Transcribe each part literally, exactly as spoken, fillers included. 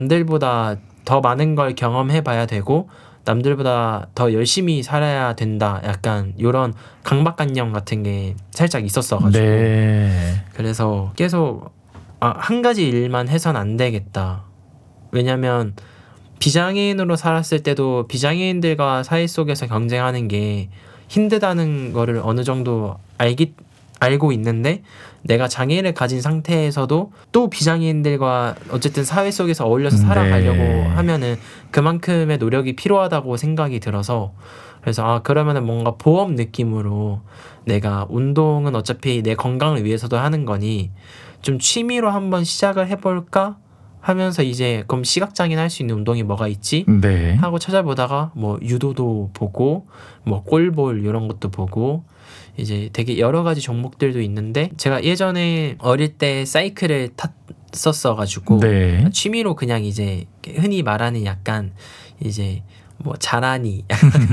남들보다 더 많은 걸 경험해봐야 되고 남들보다 더 열심히 살아야 된다. 약간 이런 강박관념 같은 게 살짝 있었어가지고 네. 그래서 계속 아, 한 가지 일만 해선 안 되겠다. 왜냐면 비장애인으로 살았을 때도 비장애인들과 사회 속에서 경쟁하는 게 힘들다는 거를 어느 정도 알기, 알고 있는데 내가 장애를 가진 상태에서도 또 비장애인들과 어쨌든 사회 속에서 어울려서 살아가려고 네. 하면은 그만큼의 노력이 필요하다고 생각이 들어서 그래서 아 그러면은 뭔가 보험 느낌으로 내가 운동은 어차피 내 건강을 위해서도 하는 거니 좀 취미로 한번 시작을 해볼까 하면서 이제 그럼 시각장애인 할 수 있는 운동이 뭐가 있지? 네. 하고 찾아보다가 뭐 유도도 보고 뭐 골볼 이런 것도 보고 이제 되게 여러 가지 종목들도 있는데 제가 예전에 어릴 때 사이클을 탔었어가지고 네. 취미로 그냥 이제 흔히 말하는 약간 이제 뭐 자라니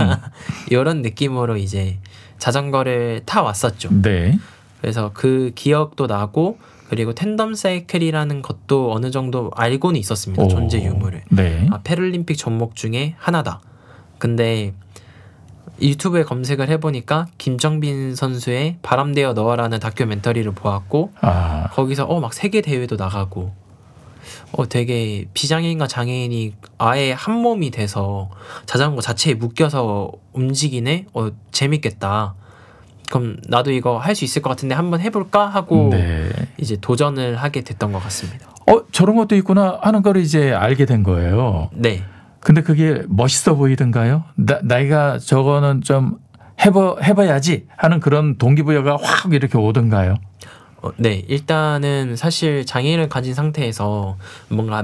이런 느낌으로 이제 자전거를 타 왔었죠. 네. 그래서 그 기억도 나고 그리고 텐덤 사이클이라는 것도 어느 정도 알고는 있었습니다. 오. 존재 유무를. 네. 아, 패럴림픽 종목 중에 하나다. 근데 유튜브에 검색을 해보니까 김정빈 선수의 바람되어 너와라는 다큐멘터리를 보았고 아. 거기서 어 막 세계 대회도 나가고 어 되게 비장애인과 장애인이 아예 한 몸이 돼서 자전거 자체에 묶여서 움직이네. 어 재밌겠다. 그럼 나도 이거 할 수 있을 것 같은데 한번 해볼까 하고 네. 이제 도전을 하게 됐던 것 같습니다. 어, 저런 것도 있구나 하는 걸 이제 알게 된 거예요. 네. 근데 그게 멋있어 보이던가요? 나, 나이가 저거는 좀 해봐, 해봐야지 하는 그런 동기부여가 확 이렇게 오던가요? 어, 네. 일단은 사실 장애인을 가진 상태에서 뭔가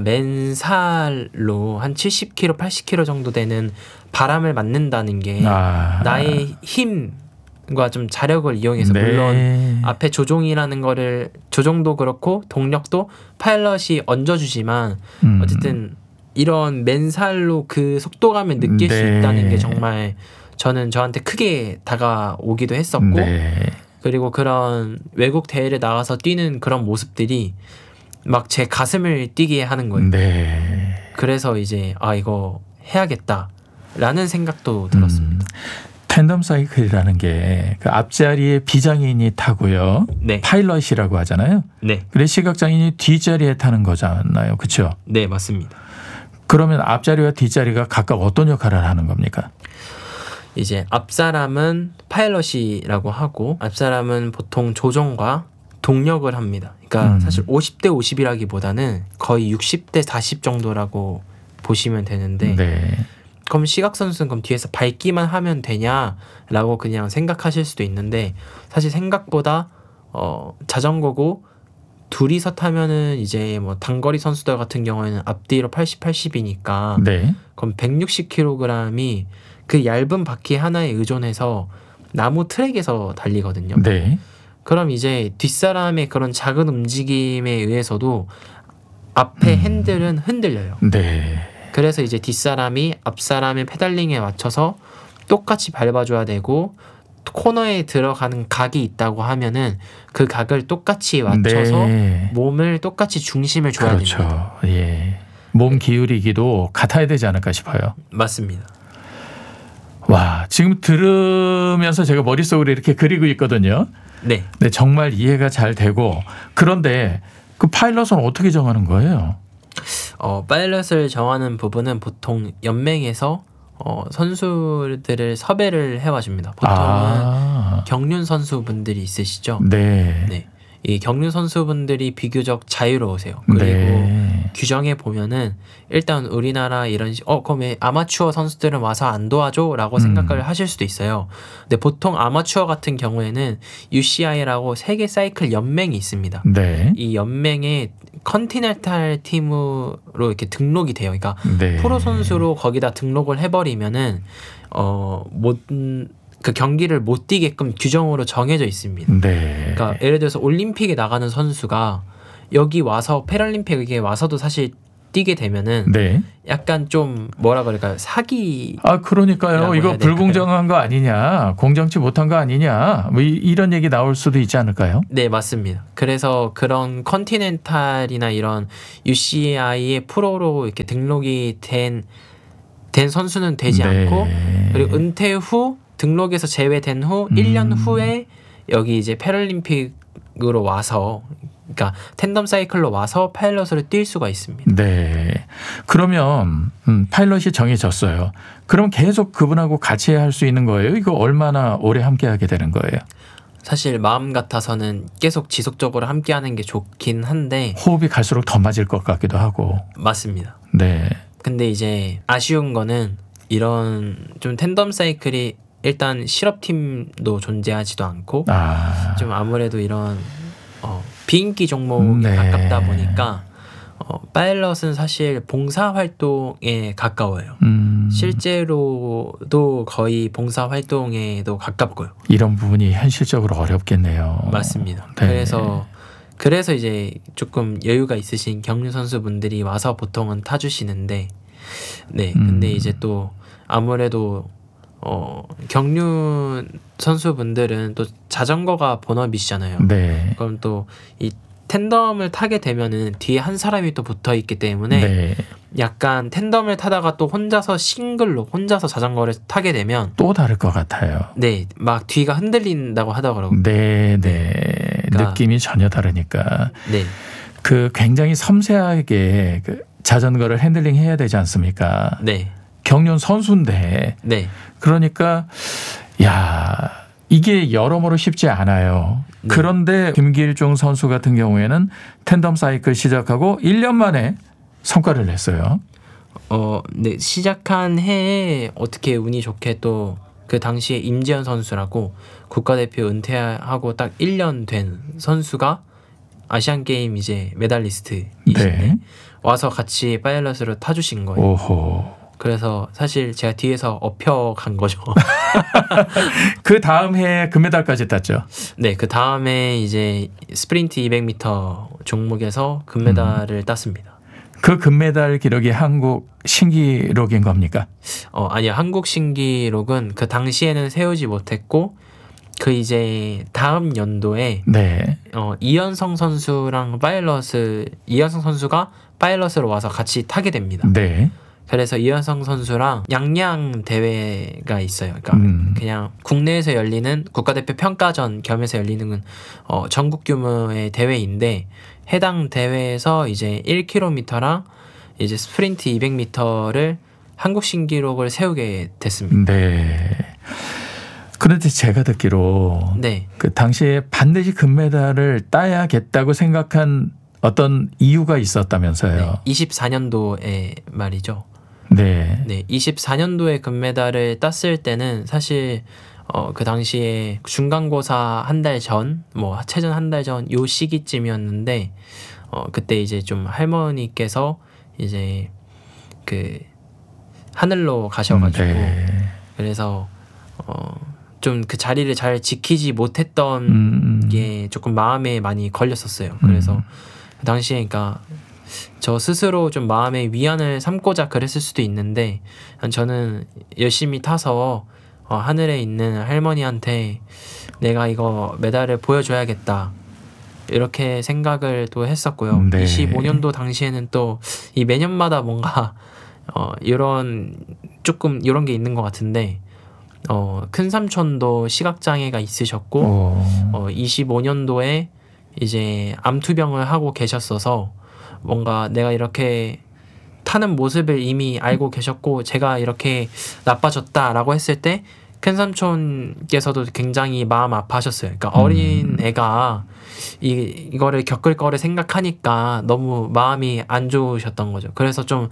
맨살로 한 칠십 킬로그램, 팔십 킬로그램 정도 되는 바람을 맞는다는 게 아. 나의 힘과 좀 자력을 이용해서 네. 물론 앞에 조종이라는 거를 조종도 그렇고 동력도 파일럿이 얹어주지만 음. 어쨌든 이런 맨살로 그 속도감을 느낄 수 네. 있다는 게 정말 저는 저한테 크게 다가오기도 했었고 네. 그리고 그런 외국 대회를 나가서 뛰는 그런 모습들이 막 제 가슴을 뛰게 하는 거예요. 네. 그래서 이제 아 이거 해야겠다라는 생각도 들었습니다. 음. 텐덤 사이클이라는 게 그 앞자리에 비장애인이 타고요. 네. 파일럿이라고 하잖아요. 네, 그래 시각장애인이 뒷자리에 타는 거잖아요. 그렇죠? 네 맞습니다. 그러면 앞자리와 뒷자리가 각각 어떤 역할을 하는 겁니까? 이제 앞사람은 파일럿이라고 하고 앞사람은 보통 조종과 동력을 합니다. 그러니까 음. 사실 오십 대 오십이라기보다는 거의 육십 대 사십 정도라고 보시면 되는데 네. 그럼 시각선수는 그럼 뒤에서 밟기만 하면 되냐라고 그냥 생각하실 수도 있는데 사실 생각보다 어, 자전거고 둘이서 타면은 이제 뭐 단거리 선수들 같은 경우에는 앞뒤로 팔십, 팔십이니까 네. 그럼 백육십 킬로그램이 그 얇은 바퀴 하나에 의존해서 나무 트랙에서 달리거든요. 네. 그럼 이제 뒷사람의 그런 작은 움직임에 의해서도 앞에 음. 핸들은 흔들려요. 네. 그래서 이제 뒷사람이 앞사람의 페달링에 맞춰서 똑같이 밟아줘야 되고 코너에 들어가는 각이 있다고 하면은 그 각을 똑같이 맞춰서 네. 몸을 똑같이 중심을 줘야 그렇죠. 됩니다. 예. 몸 기울이기도 같아야 되지 않을까 싶어요. 맞습니다. 와, 지금 들으면서 제가 머릿속으로 이렇게 그리고 있거든요. 네. 네, 정말 이해가 잘 되고 그런데 그 파일럿은 어떻게 정하는 거예요? 어, 파일럿을 정하는 부분은 보통 연맹에서 어, 선수들을 섭외를 해와줍니다. 보통은 아. 경륜 선수분들이 있으시죠. 네. 네. 이 경륜 선수분들이 비교적 자유로우세요. 그리고 네. 규정에 보면은 일단 우리나라 이런 식, 어 그럼 왜 아마추어 선수들은 와서 안 도와줘? 라고 음. 생각을 하실 수도 있어요. 근데 보통 아마추어 같은 경우에는 유씨아이라고 세계 사이클 연맹이 있습니다. 네. 이 연맹의 컨티넨탈 팀으로 이렇게 등록이 돼요. 그러니까 네. 프로 선수로 거기다 등록을 해버리면은 어못 그 경기를 못 뛰게끔 규정으로 정해져 있습니다. 네. 그러니까 예를 들어서 올림픽에 나가는 선수가 여기 와서 패럴림픽에 와서도 사실 뛰게 되면은 네. 약간 좀 뭐라 그럴까요? 사기. 아 그러니까요. 라고 이거 해야 될까요? 불공정한 거 아니냐, 공정치 못한 거 아니냐, 뭐 이, 이런 얘기 나올 수도 있지 않을까요? 네, 맞습니다. 그래서 그런 컨티넨탈이나 이런 유씨아이의 프로로 이렇게 등록이 된, 된 선수는 되지 네. 않고, 그리고 은퇴 후 등록에서 제외된 후 음. 일 년 후에 여기 이제 패럴림픽으로 와서, 그러니까 텐덤 사이클로 와서 파일럿으로 뛸 수가 있습니다. 네. 그러면 음, 파일럿이 정해졌어요. 그럼 계속 그분하고 같이 할 수 있는 거예요? 이거 얼마나 오래 함께 하게 되는 거예요? 사실 마음 같아서는 계속 지속적으로 함께하는 게 좋긴 한데 호흡이 갈수록 더 맞을 것 같기도 하고. 맞습니다. 네. 근데 이제 아쉬운 거는 이런 좀 텐덤 사이클이 일단 실업팀도 존재하지도 않고 아. 좀 아무래도 이런 어, 비인기 종목에 네. 가깝다 보니까 어, 파일럿은 사실 봉사 활동에 가까워요. 음. 실제로도 거의 봉사 활동에도 가깝고요. 이런 부분이 현실적으로 어렵겠네요. 맞습니다. 네. 그래서 그래서 이제 조금 여유가 있으신 경륜 선수분들이 와서 보통은 타주시는데, 네. 근데 음. 이제 또 아무래도 어, 경륜 선수분들은 또 자전거가 본업이시잖아요. 네. 그럼 또 이 텐덤을 타게 되면은 뒤에 한 사람이 또 붙어 있기 때문에 네. 약간 텐덤을 타다가 또 혼자서 싱글로 혼자서 자전거를 타게 되면 또 다를 것 같아요. 네, 막 뒤가 흔들린다고 하더라고요. 네, 네. 그러니까- 느낌이 전혀 다르니까. 네, 그 굉장히 섬세하게 그 자전거를 핸들링 해야 되지 않습니까? 네, 경륜 선수인데. 네, 그러니까 야, 이게 여러모로 쉽지 않아요. 네. 그런데 김길중 선수 같은 경우에는 텐덤 사이클 시작하고 일 년 만에 성과를 냈어요. 어, 네, 시작한 해에 어떻게 운이 좋게 또 그 당시에 임지현 선수라고 국가대표 은퇴하고 딱 일 년 된 선수가 아시안 게임 이제 메달리스트이신데 네. 와서 같이 파일럿으로 타주신 거예요. 오호. 그래서 사실 제가 뒤에서 업혀간 거죠. 그 다음 해에 금메달까지 땄죠. 네, 그 다음에 이제 스프린트 이백 미터 종목에서 금메달을 땄습니다. 그 금메달 기록이 한국 신기록인 겁니까? 어, 아니요. 한국 신기록은 그 당시에는 세우지 못했고 그 이제 다음 연도에 네. 어, 이현성 선수랑 파일럿을 이현성 선수가 파일럿으로 와서 같이 타게 됩니다. 네. 그래서 이현성 선수랑 양양 대회가 있어요. 그러니까 음. 그냥 국내에서 열리는 국가대표 평가전 겸해서 열리는 어, 전국 규모의 대회인데 해당 대회에서 이제 일 킬로미터랑 이제 스프린트 이백 미터를 한국 신기록을 세우게 됐습니다. 네. 그런데 제가 듣기로 네. 그 당시에 반드시 금메달을 따야겠다고 생각한 어떤 이유가 있었다면서요. 네. 이십사 년도에 말이죠. 네. 네, 이십사 년도에 금메달을 땄을 때는 사실 어, 그 당시에 중간고사 한 달 전, 뭐 체전 한 달 전 요 시기쯤이었는데 어, 그때 이제 좀 할머니께서 이제 그 하늘로 가셔가지고 네. 그래서 어, 좀 그 자리를 잘 지키지 못했던 음. 게 조금 마음에 많이 걸렸었어요. 그래서 음. 그 당시에 그러니까 저 스스로 좀 마음의 위안을 삼고자 그랬을 수도 있는데 저는 열심히 타서 어, 하늘에 있는 할머니한테 내가 이거 메달을 보여줘야겠다 이렇게 생각을 또 했었고요. 네. 이십오 년도 당시에는 또 이 매년마다 뭔가 어, 이런 조금 이런 게 있는 것 같은데 어, 큰 삼촌도 시각장애가 있으셨고 오. 어, 이십오 년도에 이제 암투병을 하고 계셨어서 뭔가 내가 이렇게 타는 모습을 이미 알고 계셨고 제가 이렇게 나빠졌다라고 했을 때 큰삼촌께서도 굉장히 마음 아파하셨어요. 그러니까 어린 애가 이, 이거를 겪을 거를 생각하니까 너무 마음이 안 좋으셨던 거죠. 그래서 좀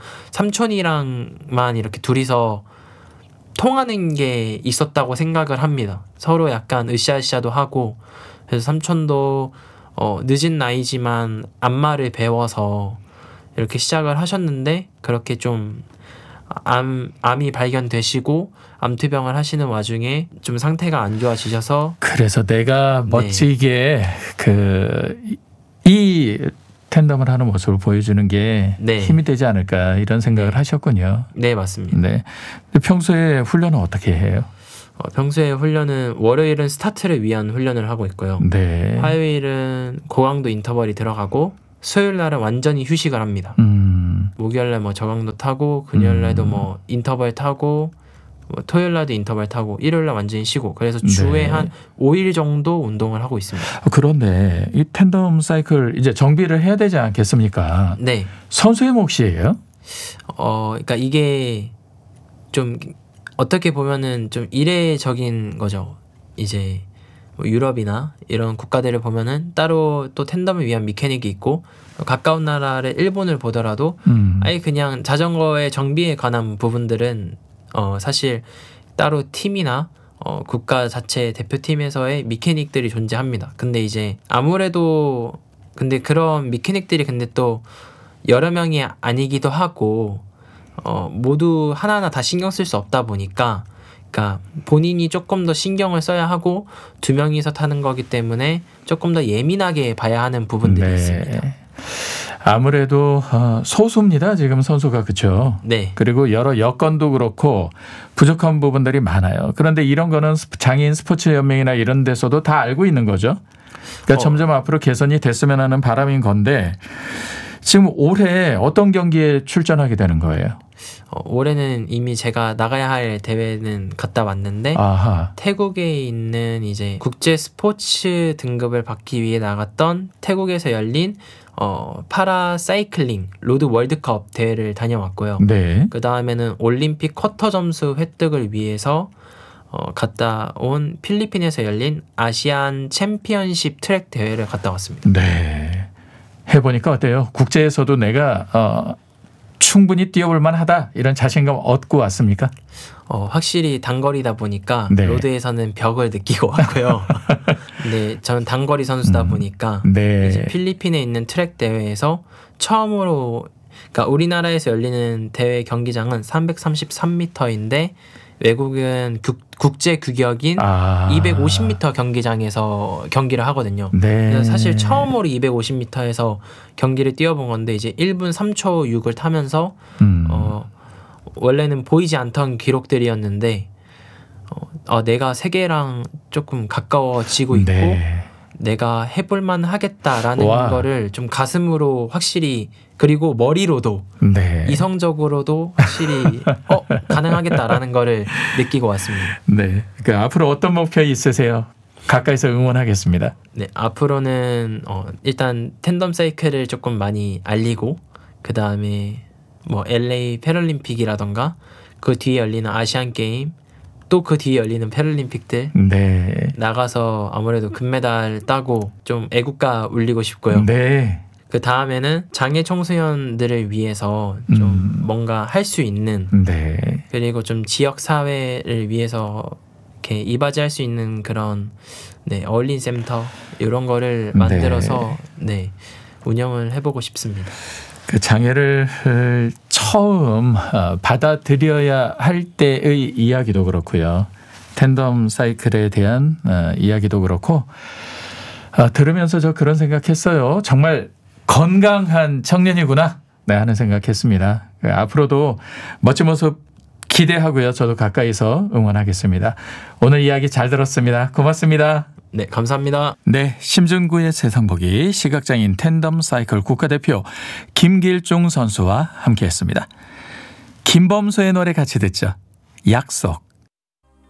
삼촌이랑만 이렇게 둘이서 통하는 게 있었다고 생각을 합니다. 서로 약간 으쌰으쌰도 하고 그래서 삼촌도 어, 늦은 나이지만 안마를 배워서 이렇게 시작을 하셨는데 그렇게 좀 암, 암이 발견되시고 암투병을 하시는 와중에 좀 상태가 안 좋아지셔서 그래서 내가 멋지게 그 이 텐덤을 하는 모습을 보여주는 게 네. 힘이 되지 않을까 이런 생각을 하셨군요. 네, 맞습니다. 네. 평소에 훈련은 어떻게 해요? 어, 평소에 훈련은 월요일은 스타트를 위한 훈련을 하고 있고요. 네. 화요일은 고강도 인터벌이 들어가고 수요일 날은 완전히 휴식을 합니다. 음. 목요일 날 뭐 저강도 타고 금요일 날도 음. 뭐 인터벌 타고 뭐 토요일 날도 인터벌 타고 일요일 날 완전히 쉬고 그래서 주에 네. 한 오 일 정도 운동을 하고 있습니다. 어, 그런데 이 텐덤 사이클 이제 정비를 해야 되지 않겠습니까? 네. 선수의 몫이에요? 어, 그러니까 이게 좀 어떻게 보면은 좀 이례적인 거죠. 이제 뭐 유럽이나 이런 국가들을 보면은 따로 또 텐덤을 위한 미케닉이 있고 가까운 나라를 일본을 보더라도 음. 아예 그냥 자전거의 정비에 관한 부분들은 어 사실 따로 팀이나 어 국가 자체 대표팀에서의 미케닉들이 존재합니다. 근데 이제 아무래도 근데 그런 미케닉들이 근데 또 여러 명이 아니기도 하고 어 모두 하나하나 다 신경 쓸 수 없다 보니까 그러니까 본인이 조금 더 신경을 써야 하고 두 명이서 타는 거기 때문에 조금 더 예민하게 봐야 하는 부분들이 네. 있습니다. 아무래도 어, 소수입니다. 지금 선수가 그렇죠. 네. 그리고 여러 여건도 그렇고 부족한 부분들이 많아요. 그런데 이런 거는 스- 장애인 스포츠 연맹이나 이런 데서도 다 알고 있는 거죠. 그러니까 어. 점점 앞으로 개선이 됐으면 하는 바람인 건데 지금 올해 어떤 경기에 출전하게 되는 거예요? 어, 올해는 이미 제가 나가야 할 대회는 갔다 왔는데 아하. 태국에 있는 이제 국제 스포츠 등급을 받기 위해 나갔던 태국에서 열린 어, 파라 사이클링 로드 월드컵 대회를 다녀왔고요. 네. 그 다음에는 올림픽 쿼터 점수 획득을 위해서 어, 갔다 온 필리핀에서 열린 아시안 챔피언십 트랙 대회를 갔다 왔습니다. 네. 해보니까 어때요? 국제에서도 내가 어, 충분히 뛰어볼 만하다 이런 자신감 얻고 왔습니까? 어, 확실히 단거리다 보니까 네. 로드에서는 벽을 느끼고 왔고요. 네, 저는 단거리 선수다 음. 보니까 네. 이제 필리핀에 있는 트랙 대회에서 처음으로 그러니까 우리나라에서 열리는 대회 경기장은 삼백삼십삼 미터인데 외국은 국, 국제 규격인 아. 이백오십 미터 경기장에서 경기를 하거든요. 네. 그래서 사실 처음으로 이백오십 미터에서 경기를 뛰어본 건데 이제 일 분 삼 초 육을 타면서 음. 어, 원래는 보이지 않던 기록들이었는데 어, 어, 내가 세계랑 조금 가까워지고 있고 네. 내가 해볼만 하겠다라는 와. 거를 좀 가슴으로 확실히 그리고 머리로도 네. 이성적으로도 확실히 어 가능하겠다라는 거를 느끼고 왔습니다. 네. 그 앞으로 어떤 목표 있으세요? 가까이서 응원하겠습니다. 네, 앞으로는 어, 일단 텐덤 사이클을 조금 많이 알리고 그 다음에 뭐 엘에이 패럴림픽이라던가 그 뒤에 열리는 아시안 게임 또 그 뒤에 열리는 패럴림픽들 네. 나가서 아무래도 금메달 따고 좀 애국가 울리고 싶고요. 네. 그 다음에는 장애 청소년들을 위해서 좀 음. 뭔가 할 수 있는 네. 그리고 좀 지역 사회를 위해서 이렇게 이바지할 수 있는 그런 네, 어울린 센터 이런 거를 만들어서 네, 운영을 해보고 싶습니다. 그 장애를 처음 어, 받아들여야 할 때의 이야기도 그렇고요. 텐덤 사이클에 대한 어, 이야기도 그렇고 어, 들으면서 저 그런 생각했어요. 정말 건강한 청년이구나 네, 하는 생각했습니다. 그 앞으로도 멋진 모습 기대하고요. 저도 가까이서 응원하겠습니다. 오늘 이야기 잘 들었습니다. 고맙습니다. 네, 감사합니다. 네, 심준구의 세상보기 시각장애인 텐덤 사이클 국가대표 김길중 선수와 함께했습니다. 김범수의 노래 같이 듣죠. 약속.